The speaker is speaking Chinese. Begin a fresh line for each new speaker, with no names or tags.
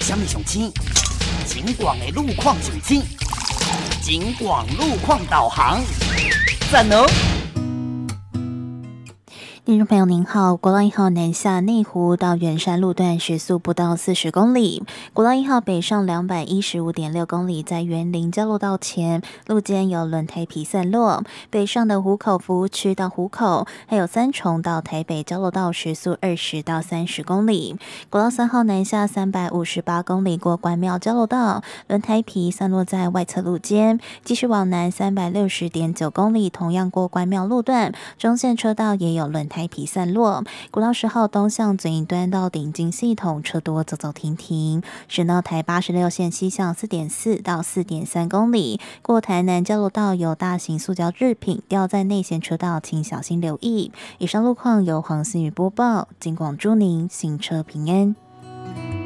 什么上青？景广的路况上青，景广路况导航，赞哦！
听众朋友您好，国道1号南下内湖到圆山路段时速不到40公里，国道1号北上215.6公里，在园林交流道前路肩有轮胎皮散落，北上的湖口服务区到湖口，还有三重到台北交流道时速20到30公里，国道3号南下358公里过关庙交流道，轮胎皮散落在外侧路肩，继续往南360.9公里，同样过关庙路段，中线车道也有轮胎皮散落，国道10号东向左营端到顶金系统车多走走停停，省道台86线西向4.4到4.3公里，过台南交流道有大型塑胶制品掉在内线车道，请小心留意。以上路况由黄思雨播报，警广祝您行车平安。